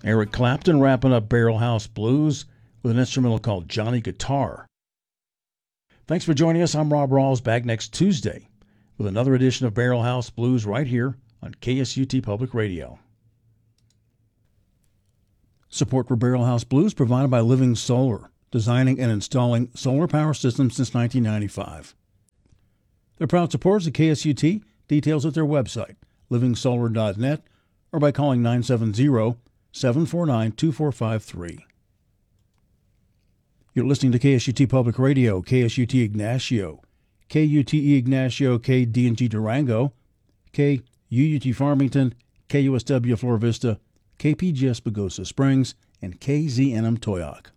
Eric Clapton wrapping up Barrel House Blues with an instrumental called Johnny Guitar. Thanks for joining us. I'm Rob Rawls, back next Tuesday with another edition of Barrel House Blues right here on KSUT Public Radio. Support for Barrel House Blues provided by Living Solar, designing and installing solar power systems since 1995. They're proud supporters of KSUT. Details at their website, livingsolar.net, or by calling 970-749-2453. You're listening to KSUT Public Radio, KSUT Ignacio, KUTE Ignacio, KDNG Durango, KUUT Farmington, KUSW Flora Vista, KPGS Pagosa Springs, and KZNM Toyoak.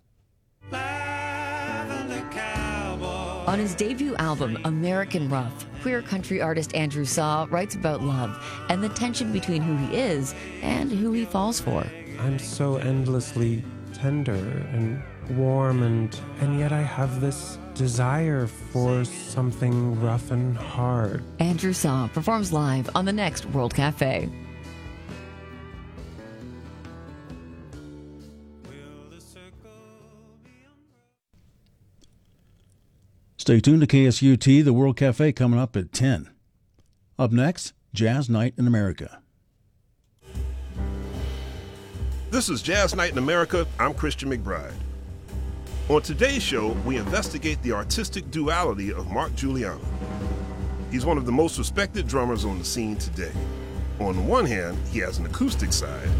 On his debut album, American Rough, queer country artist Andrew Saw writes about love and the tension between who he is and who he falls for. I'm so endlessly tender and warm, and yet I have this desire for something rough and hard. Andrew Saw performs live on the next World Cafe. Stay tuned to KSUT, the World Cafe, coming up at 10. Up next, Jazz Night in America. This is Jazz Night in America. I'm Christian McBride. On today's show, we investigate the artistic duality of Mark Guiliana. He's one of the most respected drummers on the scene today. On the one hand, he has an acoustic side,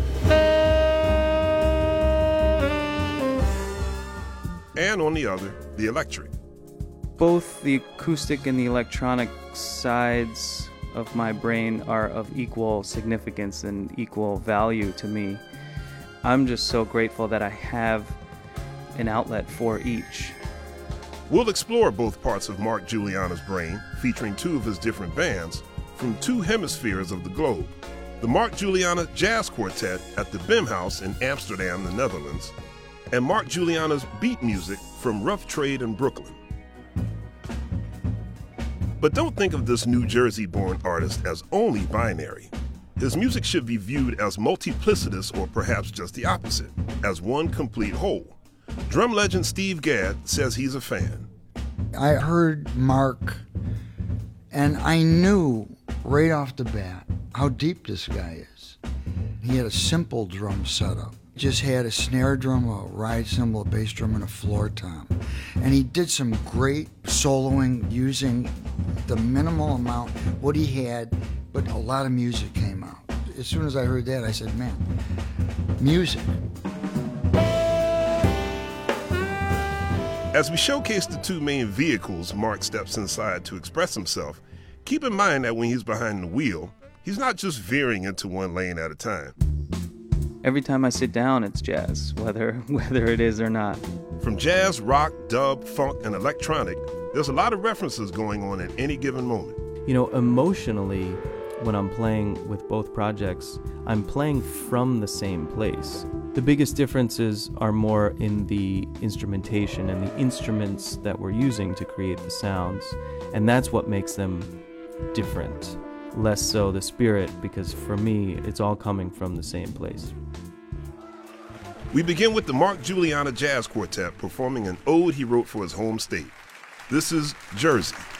and on the other, the electric. Both the acoustic and the electronic sides of my brain are of equal significance and equal value to me. I'm just so grateful that I have an outlet for each. We'll explore both parts of Mark Guiliana's brain, featuring two of his different bands from two hemispheres of the globe. The Mark Guiliana Jazz Quartet at the Bimhuis in Amsterdam, the Netherlands, and Mark Guiliana's beat music from Rough Trade in Brooklyn. But don't think of this New Jersey-born artist as only binary. His music should be viewed as multiplicitous, or perhaps just the opposite, as one complete whole. Drum legend Steve Gadd says he's a fan. I heard Mark, and I knew right off the bat how deep this guy is. He had a simple drum setup. Just had a snare drum, a ride cymbal, a bass drum, and a floor tom. And he did some great soloing using the minimal amount, what he had, but a lot of music came out. As soon as I heard that, I said, man, music. As we showcase the two main vehicles Mark steps inside to express himself, keep in mind that when he's behind the wheel, he's not just veering into one lane at a time. Every time I sit down, it's jazz, whether it is or not. From jazz, rock, dub, funk, and electronic, there's a lot of references going on at any given moment. You know, emotionally, when I'm playing with both projects, I'm playing from the same place. The biggest differences are more in the instrumentation and the instruments that we're using to create the sounds, and that's what makes them different. Less so the spirit, because for me, it's all coming from the same place. We begin with the Mark Guiliana Jazz Quartet performing an ode he wrote for his home state. This is Jersey.